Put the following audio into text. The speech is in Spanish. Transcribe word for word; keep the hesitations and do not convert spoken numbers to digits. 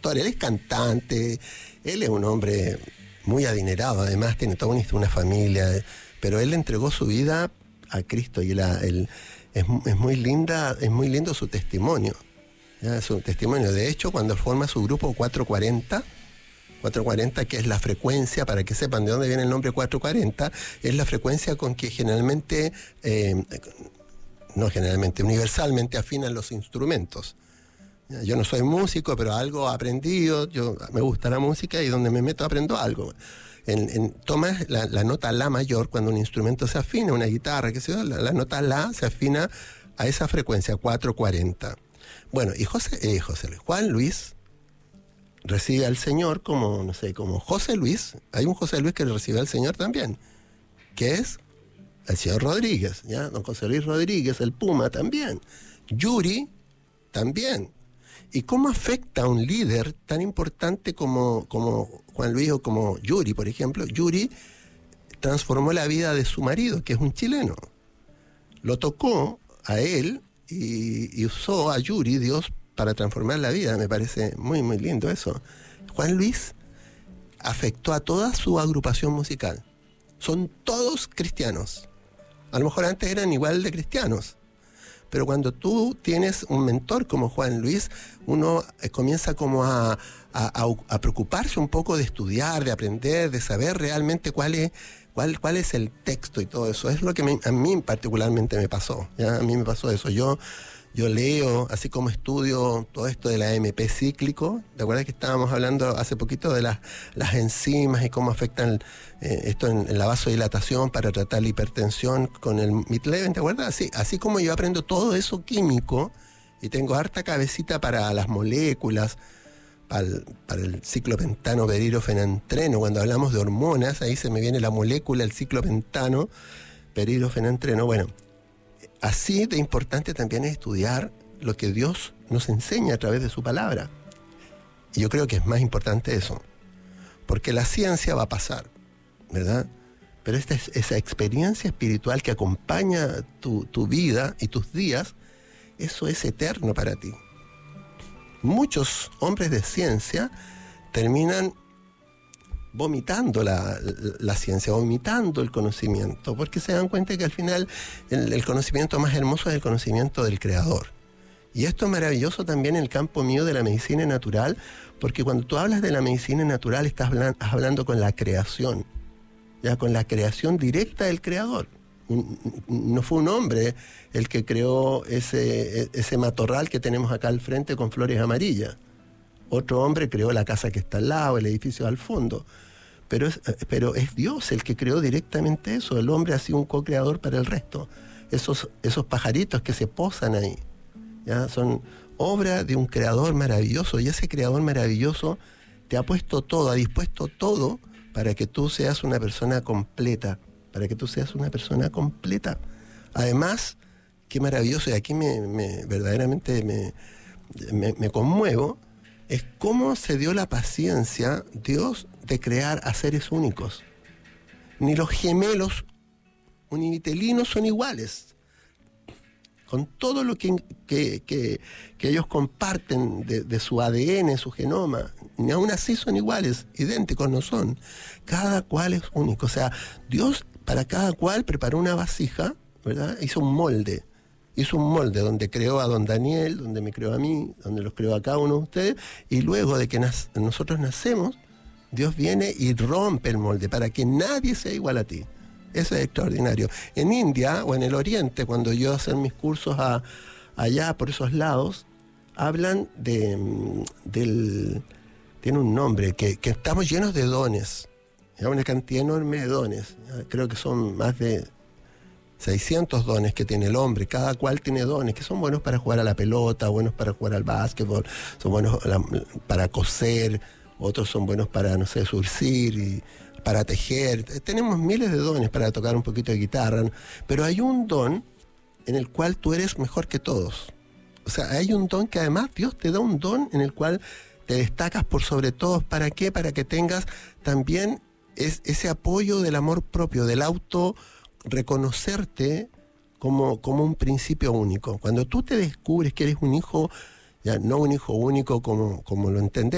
compositor, él es cantante, él es un hombre muy adinerado, además tiene toda una, una familia, pero él entregó su vida a Cristo y la, el, es, es muy linda, es muy lindo su testimonio, ¿ya? Su testimonio. De hecho, cuando forma su grupo cuatrocientos cuarenta, cuatrocientos cuarenta, que es la frecuencia, para que sepan de dónde viene el nombre cuatrocientos cuarenta, es la frecuencia con que generalmente, eh, no generalmente, universalmente afinan los instrumentos. Yo no soy músico, pero algo he aprendido, yo, me gusta la música y donde me meto aprendo algo. En, en, tomas la, la nota La mayor cuando un instrumento se afina, una guitarra, qué sé yo, la, la nota La se afina a esa frecuencia, cuatrocientos cuarenta. Bueno, y José, eh, José Luis, Juan Luis recibe al Señor como, no sé, como José Luis. Hay un José Luis que le recibe al Señor también, que es el señor Rodríguez, ¿ya? Don José Luis Rodríguez, el Puma también. Yuri también. ¿Y cómo afecta a un líder tan importante como, como Juan Luis o como Yuri, por ejemplo? Yuri transformó la vida de su marido, que es un chileno. Lo tocó a él y, y usó a Yuri, Dios, para transformar la vida. Me parece muy, muy lindo eso. Juan Luis afectó a toda su agrupación musical. Son todos cristianos. A lo mejor antes eran igual de cristianos. Pero cuando tú tienes un mentor como Juan Luis, uno eh, comienza como a, a, a, a preocuparse un poco de estudiar, de aprender, de saber realmente cuál es, cuál, cuál es el texto y todo eso. Es lo que me, a mí particularmente me pasó, ¿ya? A mí me pasó eso. Yo, yo leo, así como estudio todo esto de la M P cíclico. ¿Te acuerdas que estábamos hablando hace poquito de las, las enzimas y cómo afectan eh, esto en, en la vasodilatación para tratar la hipertensión con el Midlevin? ¿Te acuerdas? Así, así como yo aprendo todo eso químico y tengo harta cabecita para las moléculas, para el, para el ciclopentano perirofenantreno. Cuando hablamos de hormonas, ahí se me viene la molécula, el ciclopentano perirofenantreno. Bueno, así de importante también es estudiar lo que Dios nos enseña a través de su palabra. Y yo creo que es más importante eso, porque la ciencia va a pasar, ¿verdad? Pero esta es esa experiencia espiritual que acompaña tu, tu vida y tus días, eso es eterno para ti. Muchos hombres de ciencia terminan vomitando la, la, la ciencia, vomitando el conocimiento, porque se dan cuenta que al final el, el conocimiento más hermoso es el conocimiento del Creador. Y esto es maravilloso también en el campo mío de la medicina natural, porque cuando tú hablas de la medicina natural estás hablando, hablando con la creación, ya con la creación directa del Creador. No fue un hombre el que creó ese, ese matorral que tenemos acá al frente con flores amarillas. Otro hombre creó la casa que está al lado, el edificio al fondo. Pero es, pero es Dios el que creó directamente eso. El hombre ha sido un co-creador para el resto. Esos, esos pajaritos que se posan ahí, ¿ya? Son obra de un creador maravilloso. Y ese creador maravilloso te ha puesto todo, ha dispuesto todo para que tú seas una persona completa. Para que tú seas una persona completa. Además, qué maravilloso, y aquí me, me verdaderamente me, me, me conmuevo, es cómo se dio la paciencia, Dios, de crear a seres únicos. Ni los gemelos univitelinos son iguales. Con todo lo que, que, que, que ellos comparten de, de su A D N, su genoma, ni aún así son iguales, idénticos no son. Cada cual es único. O sea, Dios para cada cual preparó una vasija, ¿verdad? Hizo un molde. Hizo un molde donde creó a don Daniel, donde me creó a mí, donde los creó a cada uno de ustedes, y luego de que nas- nosotros nacemos, Dios viene y rompe el molde para que nadie sea igual a ti. Eso es extraordinario. En India o en el Oriente, cuando yo hacer mis cursos a, allá por esos lados, hablan de, del... tiene un nombre, que, que estamos llenos de dones. Hay una cantidad enorme de dones. Creo que son más de seiscientos dones que tiene el hombre. Cada cual tiene dones que son buenos para jugar a la pelota, buenos para jugar al básquetbol, son buenos para coser, otros son buenos para, no sé, surcir y para tejer. Tenemos miles de dones para tocar un poquito de guitarra, ¿no? Pero hay un don en el cual tú eres mejor que todos. O sea, hay un don que además Dios te da un don en el cual te destacas por sobre todos. ¿Para qué? Para que tengas también es, ese apoyo del amor propio, del auto reconocerte como, como un principio único. Cuando tú te descubres que eres un hijo, ya no un hijo único como, como lo entendemos,